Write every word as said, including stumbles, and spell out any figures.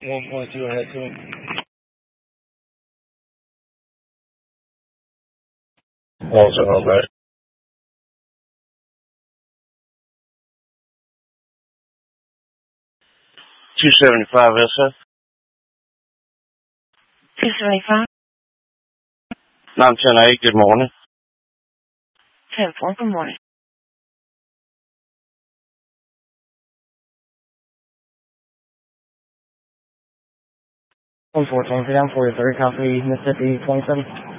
one point two ahead to him. One zero back. two seventy-five S F. two seventy-five. nine ten eight, good morning. ten four, good morning. one four twenty down forty-third, copy Mississippi twenty-seven.